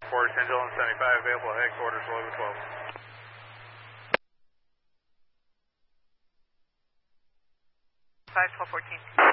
report, 10 Dillon 75, available at headquarters, level 12. 5, 12, 14.